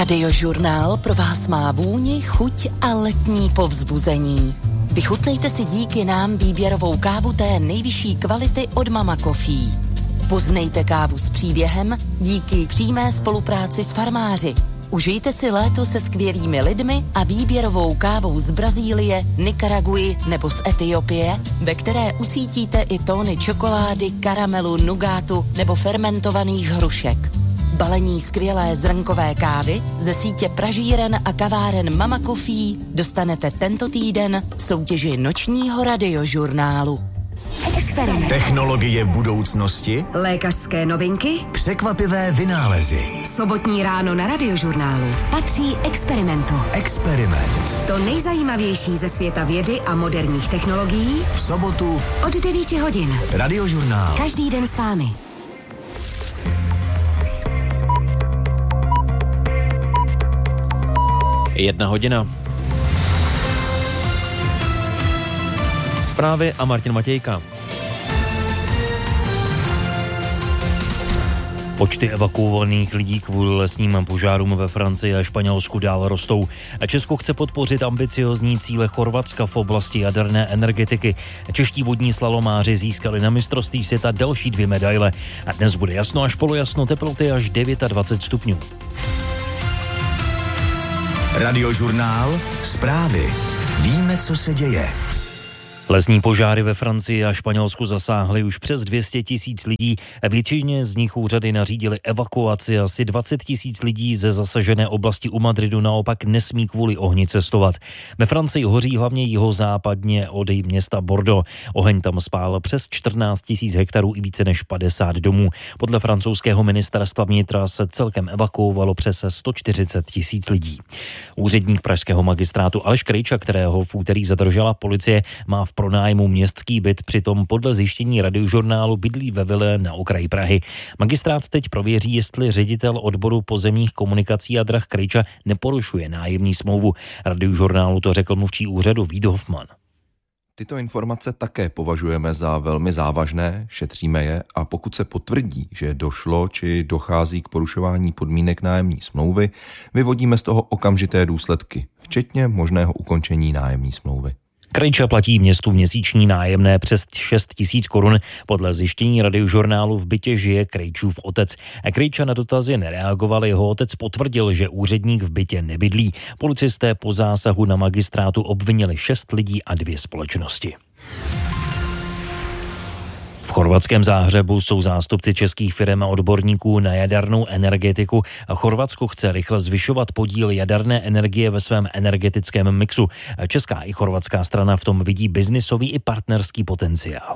Radiožurnál pro vás má vůni, chuť a letní povzbuzení. Vychutnejte si díky nám výběrovou kávu té nejvyšší kvality od Mama Coffee. Poznejte kávu s příběhem díky přímé spolupráci s farmáři. Užijte si léto se skvělými lidmi a výběrovou kávou z Brazílie, Nikaraguji nebo z Etiopie, ve které ucítíte i tóny čokolády, karamelu, nugátu nebo fermentovaných hrušek. Balení skvělé zrnkové kávy ze sítě pražíren a kaváren Mama Coffee dostanete tento týden v soutěži nočního radiožurnálu. Experiment. Technologie budoucnosti, lékařské novinky, překvapivé vynálezy. Sobotní ráno na Radiožurnálu patří Experimentu. Experiment. To nejzajímavější ze světa vědy a moderních technologií V sobotu od 9 hodin. Radiožurnál. Každý den s vámi. Jedna hodina. Zprávy a Martin Matějka. Počty evakuovaných lidí kvůli lesním požárům ve Francii a Španělsku dál rostou. Česko chce podpořit ambiciozní cíle Chorvatska v oblasti jaderné energetiky. Čeští vodní slalomáři získali na mistrovství světa další 2 medaile. A dnes bude jasno až polojasno, teploty až 29 stupňů. Radiožurnál. Zprávy. Víme, co se děje. Lesní požáry ve Francii a Španělsku zasáhly už přes 200 000 lidí. Většině z nich úřady nařídily evakuaci. Asi 20 000 lidí ze zasažené oblasti u Madridu naopak nesmí kvůli ohni cestovat. Ve Francii hoří hlavně jihozápadně od města Bordeaux. Oheň tam spálil přes 14 000 hektarů i více než 50 domů. Podle francouzského ministerstva vnitra se celkem evakuovalo přes 140 000 lidí. Úředník pražského magistrátu Aleš Krejča, kterého v úterý zadržela policie, má v pronájmu městský byt, přitom podle zjištění Radiožurnálu bydlí ve vile na okraji Prahy. Magistrát teď prověří, jestli ředitel odboru pozemních komunikací a drah Krejča neporušuje nájemní smlouvu. Radiožurnálu to řekl mluvčí úřadu Vít Hofman. Tyto informace také považujeme za velmi závažné, šetříme je a pokud se potvrdí, že došlo či dochází k porušování podmínek nájemní smlouvy, vyvodíme z toho okamžité důsledky, včetně možného ukončení nájemní smlouvy. Krejča platí městu měsíční nájemné přes 6 000 korun. Podle zjištění Radiožurnálu v bytě žije Krejčův otec. Krejča na dotazy nereagoval, jeho otec potvrdil, že úředník v bytě nebydlí. Policisté po zásahu na magistrátu obvinili 6 lidí a 2 společnosti. V chorvatském Záhřebu jsou zástupci českých firem a odborníků na jadernou energetiku. Chorvatsko chce rychle zvyšovat podíl jaderné energie ve svém energetickém mixu. Česká i chorvatská strana v tom vidí biznisový i partnerský potenciál.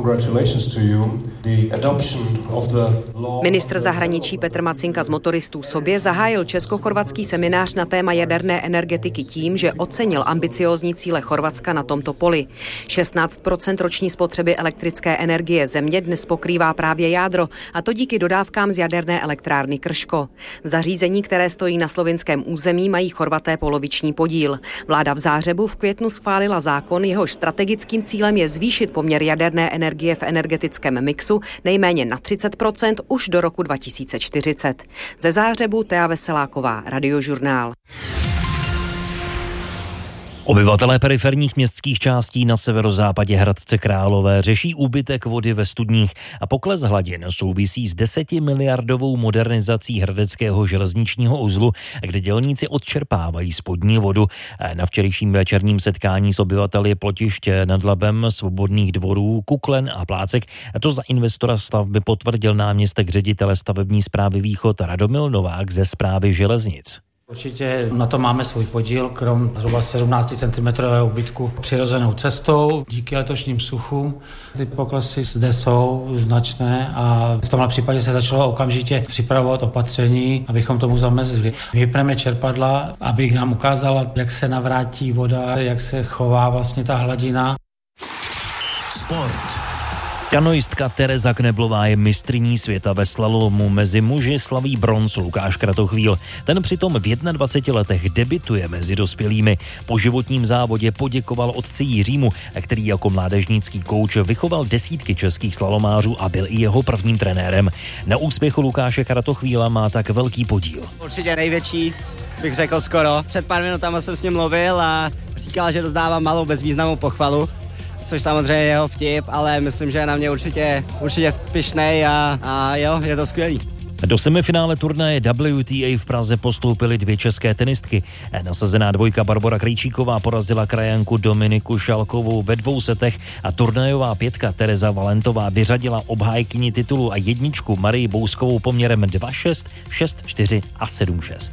Ministr zahraničí Petr Macinka z Motoristů sobě zahájil česko-chorvatský seminář na téma jaderné energetiky tím, že ocenil ambiciózní cíle Chorvatska na tomto poli. 16% roční spotřeby elektrické energie země dnes pokrývá právě jádro, a to díky dodávkám z jaderné elektrárny Krško. V zařízení, které stojí na slovinském území, mají Chorvaté poloviční podíl. Vláda v Záhřebu v květnu schválila zákon, jehož strategickým cílem je zvýšit poměr jaderné energie v energetickém mixu nejméně na 30% už do roku 2040. Ze Záhřebu Tea Veseláková, Radiožurnál. Obyvatelé periferních městských částí na severozápadě Hradce Králové řeší úbytek vody ve studních a pokles hladin souvisí s 10miliardovou modernizací hradeckého železničního uzlu, kde dělníci odčerpávají spodní vodu. Na včerejším večerním setkání s obyvateli Plotiště nad Labem, Svobodných dvorů, Kuklen a Plácek to za investora stavby potvrdil náměstek ředitele stavební správy Východ Radomil Novák ze správy železnic. Určitě na to máme svůj podíl, krom zhruba 17 cm úbytku přirozenou cestou. Díky letošním suchu ty poklesy zde jsou značné a v tomhle případě se začalo okamžitě připravovat opatření, abychom tomu zamezili. Vypneme čerpadla, aby nám ukázala, jak se navrátí voda, jak se chová vlastně ta hladina. Sport. Kanoistka Tereza Kneblová je mistryní světa ve slalomu. Mezi muži slaví bronz Lukáš Kratochvíl. Ten přitom v 21 letech debituje mezi dospělými. Po životním závodě poděkoval otci Jiřímu, který jako mládežnický kouč vychoval desítky českých slalomářů a byl i jeho prvním trenérem. Na úspěchu Lukáše Kratochvíla má tak velký podíl. Určitě největší, bych řekl skoro. Před pár minutama jsem s ním mluvil a říkal, že dostávám malou bezvýznamnou pochvalu, což samozřejmě je jeho vtip, ale myslím, že je na mě určitě pyšnej a jo, je to skvělý. Do semifinále turnaje WTA v Praze postoupily 2 české tenistky. Nasazená dvojka Barbora Krejčíková porazila krajanku Dominiku Šalkovou ve 2 setech a turnajová 5 Tereza Valentová vyřadila obhájkyni titulu a jedničku Marii Bouskovou poměrem 2-6, 6-4 a 7-6.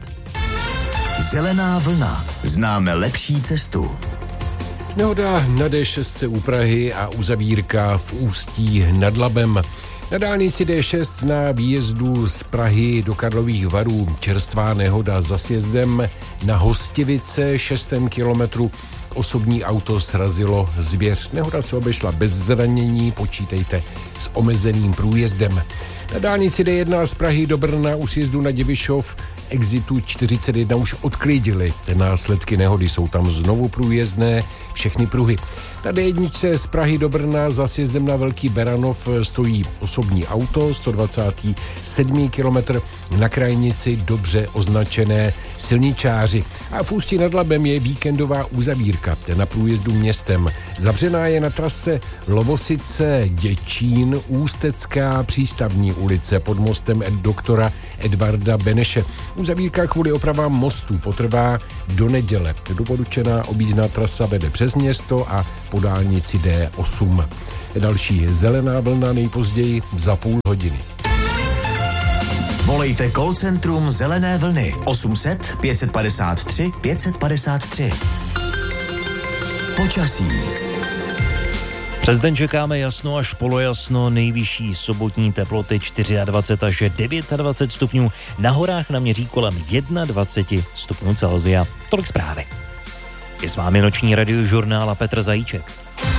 Zelená vlna. Známe lepší cestu. Nehoda na D6 u Prahy a uzavírka v Ústí nad Labem. Na dálnici D6 na výjezdu z Prahy do Karlových Varů čerstvá nehoda za sjezdem na Hostivice 6. kilometru. Osobní auto srazilo zvěř. Nehoda se obešla bez zranění, počítejte s omezeným průjezdem. Na dálnici D1 z Prahy do Brna u sjezdu na Děvišov exitu 41 už odklidili. Následky nehody jsou tam znovu průjezdné, všechny pruhy. Na D1 z Prahy do Brna za sjezdem na Velký Beranov stojí osobní auto, 127. kilometr, na krajnici dobře označené silničáři. A v Ústí nad Labem je víkendová uzavírka na průjezdu městem. Zavřená je na trase Lovosice Děčín, Ústecká přístavní ulice pod mostem doktora Edvarda Beneše. Uzavírka kvůli opravám mostu potrvá do neděle. Doporučená objízdná trasa vede přes město a po dálnici D8. Další zelená vlna nejpozději za půl hodiny. Volejte call centrum Zelené vlny 800 553 553. Počasí. Přes den čekáme jasno až polojasno, nejvyšší sobotní teploty 24 až 29 stupňů, na horách naměří kolem 21 stupňů Celsia. Tolik zprávy. Je s vámi noční radiožurnál a Petr Zajíček.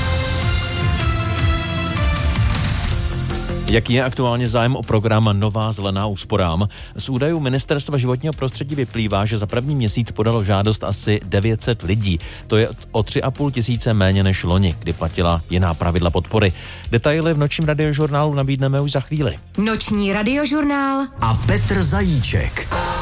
Jaký je aktuálně zájem o program Nová zelená úsporám? Z údajů Ministerstva životního prostředí vyplývá, že za první měsíc podalo žádost asi 900 lidí. To je o 3,5 tisíce méně než loni, kdy platila jiná pravidla podpory. Detaily v nočním radiožurnálu nabídneme už za chvíli. Noční radiožurnál a Petr Zajíček.